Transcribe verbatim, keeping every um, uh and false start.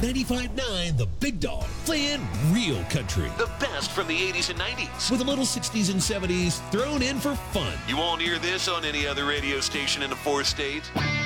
ninety-five point nine The Big Dog, playing real country. The best from the eighties and nineties. With a little sixties and seventies thrown in for fun. You won't hear this on any other radio station in the four states.